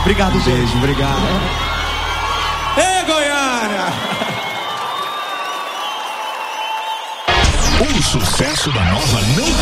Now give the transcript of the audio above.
Obrigado, gente. Beijo, obrigado. Ê, Goiânia! O sucesso da Nova não